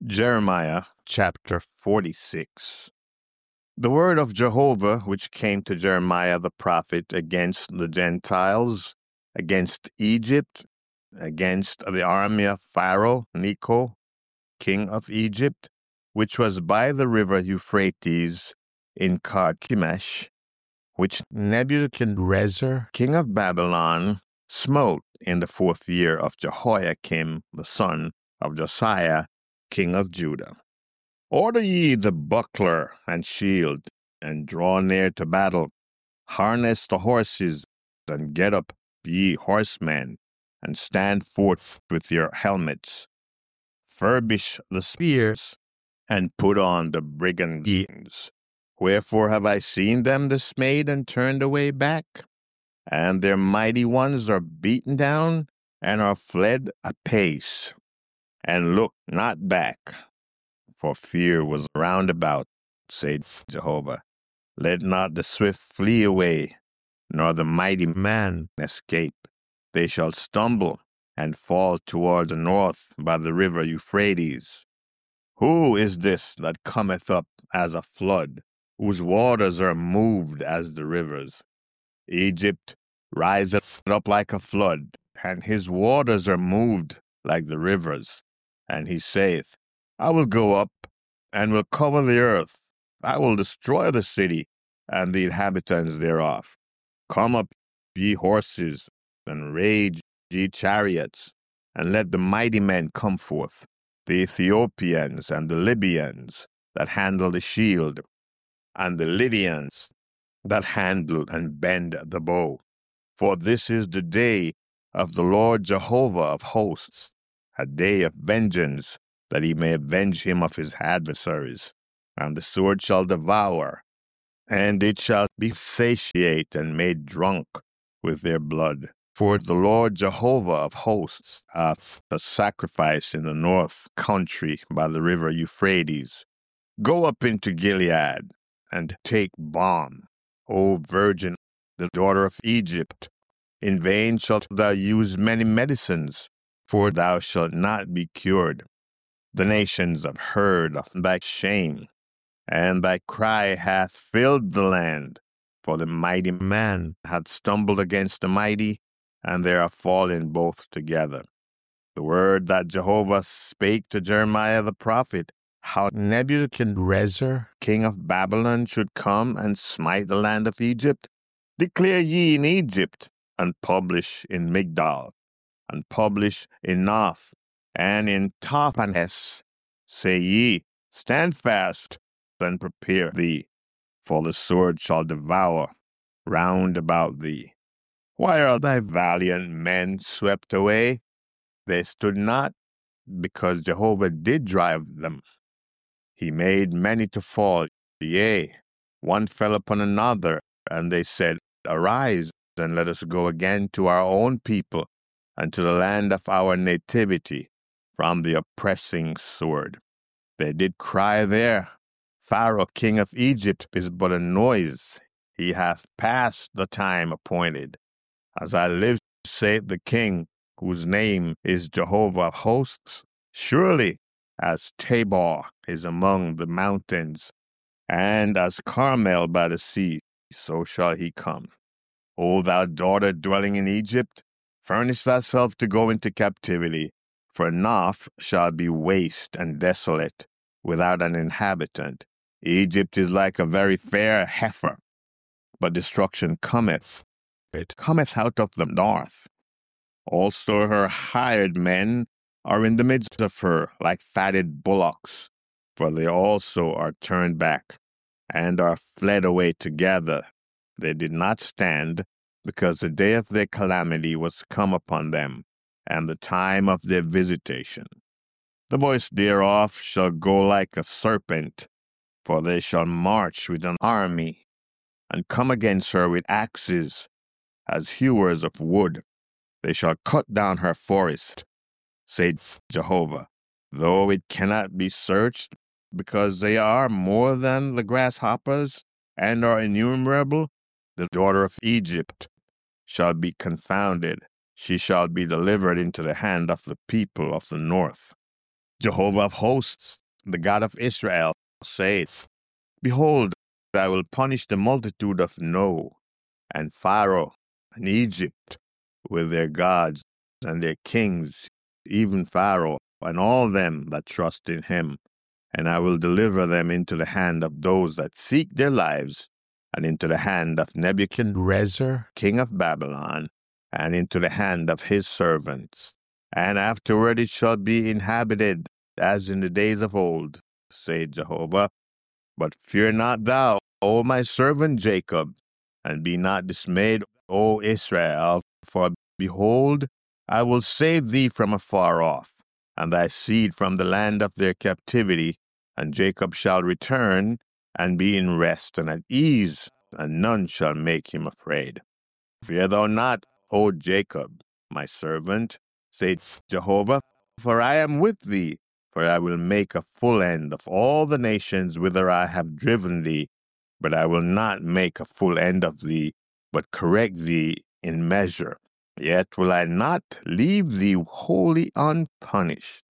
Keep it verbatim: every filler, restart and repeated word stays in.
Jeremiah chapter forty-six. The word of Jehovah which came to Jeremiah the prophet against the Gentiles, against Egypt, against the army of Pharaoh Necho, king of Egypt, which was by the river Euphrates in Carchemish, which Nebuchadrezzar, king of Babylon, smote in the fourth year of Jehoiakim, the son of Josiah, king of Judah. Order ye the buckler and shield, and draw near to battle. Harness the horses, and get up, ye horsemen, and stand forth with your helmets. Furbish the spears, and put on the brigandines. Wherefore have I seen them dismayed and turned away back? And their mighty ones are beaten down, and are fled apace, and look not back. For fear was round about, saith Jehovah. Let not the swift flee away, nor the mighty man escape. They shall stumble and fall toward the north by the river Euphrates. Who is this that cometh up as a flood, whose waters are moved as the rivers? Egypt riseth up like a flood, and his waters are moved like the rivers. And he saith, I will go up, and will cover the earth. I will destroy the city, and the inhabitants thereof. Come up, ye horses, and rage, ye chariots, and let the mighty men come forth, the Ethiopians and the Libyans that handle the shield, and the Lydians that handle and bend the bow. For this is the day of the Lord Jehovah of hosts, a day of vengeance, that he may avenge him of his adversaries. And the sword shall devour, and it shall be satiate and made drunk with their blood. For the Lord Jehovah of hosts hath a sacrifice in the north country by the river Euphrates. Go up into Gilead, and take balm, O virgin, the daughter of Egypt. In vain shalt thou use many medicines, for thou shalt not be cured. The nations have heard of thy shame, and thy cry hath filled the land. For the mighty man hath stumbled against the mighty, and they are fallen both together. The word that Jehovah spake to Jeremiah the prophet, how Nebuchadrezzar, king of Babylon, should come and smite the land of Egypt. Declare ye in Egypt, and publish in Migdol, and publish in Noph, and in Tahpanhes. Say ye, stand fast, and prepare thee, for the sword shall devour round about thee. Why are thy valiant men swept away? They stood not, because Jehovah did drive them. He made many to fall, yea, one fell upon another, and they said, Arise, and let us go again to our own people, and to the land of our nativity, from the oppressing sword. They did cry there, Pharaoh king of Egypt is but a noise. He hath passed the time appointed. As I live, saith the king, whose name is Jehovah of hosts, surely as Tabor is among the mountains, and as Carmel by the sea, so shall he come. O thou daughter dwelling in Egypt, furnish thyself to go into captivity, for Noph shall be waste and desolate, without an inhabitant. Egypt is like a very fair heifer, but destruction cometh. It cometh out of the north. Also her hired men are in the midst of her, like fatted bullocks, for they also are turned back, and are fled away together. They did not stand, because the day of their calamity was come upon them, and the time of their visitation. The voice thereof shall go like a serpent, for they shall march with an army, and come against her with axes, as hewers of wood. They shall cut down her forest, saith Jehovah, though it cannot be searched, because they are more than the grasshoppers, and are innumerable. The daughter of Egypt shall be confounded. She shall be delivered into the hand of the people of the north. Jehovah of hosts, the God of Israel, saith, Behold, I will punish the multitude of No, and Pharaoh, and Egypt, with their gods and their kings, even Pharaoh, and all them that trust in him. And I will deliver them into the hand of those that seek their lives, and into the hand of Nebuchadrezzar, king of Babylon, and into the hand of his servants. And afterward it shall be inhabited, as in the days of old, saith Jehovah. But fear not thou, O my servant Jacob, and be not dismayed, O Israel, for behold, I will save thee from afar off, and thy seed from the land of their captivity, and Jacob shall return, and be in rest and at ease, and none shall make him afraid. Fear thou not, O Jacob, my servant, saith Jehovah, for I am with thee, for I will make a full end of all the nations whither I have driven thee, but I will not make a full end of thee, but correct thee in measure. Yet will I not leave thee wholly unpunished.